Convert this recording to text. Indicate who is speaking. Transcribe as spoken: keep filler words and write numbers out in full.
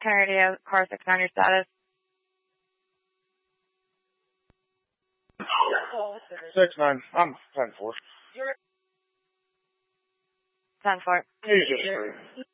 Speaker 1: ten radio, car six nine, your status.
Speaker 2: Six nine. I'm ten four.
Speaker 1: ten four.
Speaker 2: He's just free.